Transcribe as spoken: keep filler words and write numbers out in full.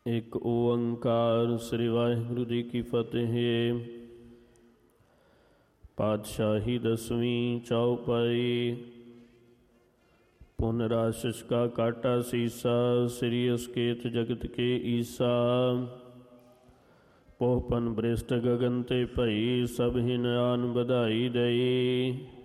ਇੱਕ ਓੰਕਾਰ ਸ੍ਰੀ ਵਾਹਿਗੁਰੂ ਜੀ ਕੀ ਫਤਿਹ। ਪਾਤਸ਼ਾਹੀ ਦਸਵੀਂ ਚੌਪਾਈ। ਪੁਨ ਰਾਸ਼ਿਸ਼ ਕਾ ਕਾਟਾ ਸੀਸਾ, ਸ੍ਰੀ ਅਸਕੇਤ ਜਗਤ ਕੇ ਈਸਾ। ਪੋਹਪਨ ਬ੍ਰਿਸ਼ਟ ਗਗਨ ਤੇ ਭਈ, ਸਭ ਹਿਨ ਆਨ ਵਧਾਈ ਦਈ।